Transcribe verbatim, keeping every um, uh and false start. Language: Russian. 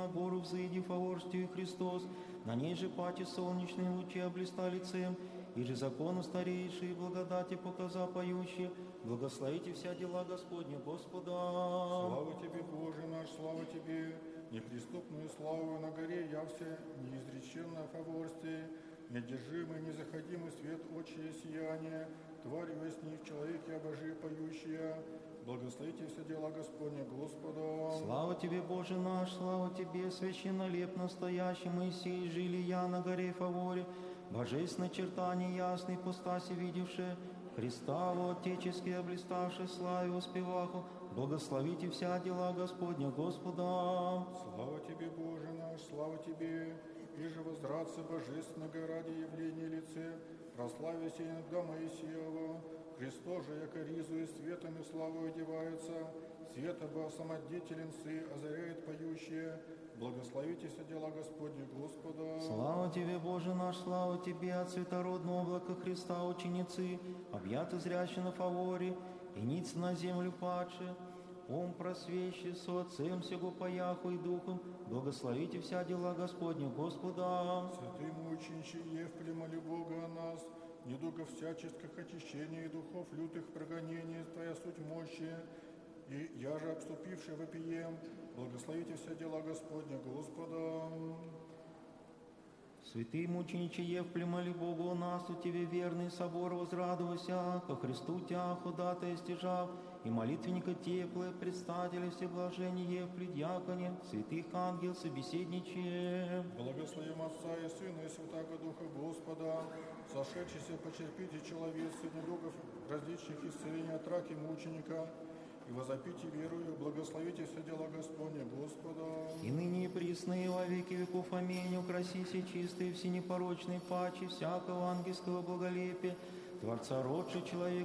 на гору взыди, фаворствуй Христос, на ней же пати солнечные лучи облистали цем, и же закону старейшие благодати показа поющие, благословите вся дела Господня Господа. Слава Тебе, Боже наш, слава Тебе, неприступную славу на горе явся, неизреченное фаворствие, недержимый, незаходимый свет очие сияние, тварь во сне в человеке обожи поющая, благословите все дела Господня Господа. Слава Тебе, Боже наш, слава Тебе, священнолеп настоящий Моисей, жили я на горе Фаворе, божественное чертание ясной постаси видевшее, Христа во отечески облиставший славе воспеваху, благословите вся дела Господня Господа. Слава Тебе, Боже наш, слава Тебе, и же воздратся божественного ради явления лице, прославясь иногда Моисеева, Христос же, яко ризуя светом и славой одевается, света бы самодетелен сы, озаряет поющие, благословите все дела Господни Господа. Слава Тебе, Боже наш, слава Тебе, от светородного облака Христа ученицы, объяты зрящие на фаворе, и ниц на землю падше, ум просвещи со Отцем сего паяху и Духом, благословите вся дела Господня Господа. Святый мучениче Евпли, моли Бога о нас, недугов всяческих очищений и духов лютых прогонений, Твоя суть мощи, и я же обступивший вопием, благословите все дела Господня Господа. Святый мучениче Евпли, моли Богу о нас, у Тебе верный собор возрадовался, ко Христу Тя ходатай стяжав, и молитвенника теплое, предстателя всеблажения Евпли, дьяконе, святых ангел, собеседниче. Благословим Отца и Сына и Святаго Духа Господа, сошедшийся почерпите человечество недугов различных исцелений от раки мученика, и возопите верую, благословите все дела Господня Господа. И ныне и присно, и во веки веков, аминь, украсися чистые, всенепорочные пачи всякого ангельского благолепия, Творца родший человек